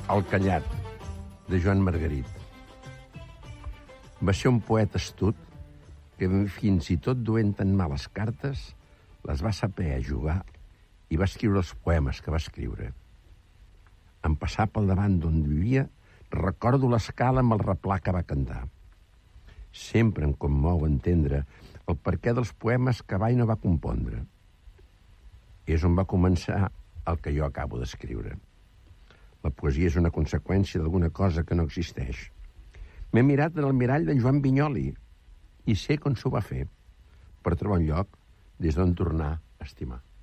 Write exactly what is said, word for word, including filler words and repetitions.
El callat, de Joan Margarit. Va ser un poeta astut que fins i tot duent tan males cartes les va saber a jugar i va escriure els poemes que va escriure. En passar pel davant d'on vivia, recordo l'escala amb el replà que va cantar. Sempre em commou entendre el perquè dels poemes que va i no va compondre. És on va començar el que jo acabo d'escriure. La poesia és una conseqüència d'alguna cosa que no existeix. M'he mirat en el mirall d'en Joan Vinyoli i sé com s'ho va fer per trobar un lloc des d'on tornar a estimar.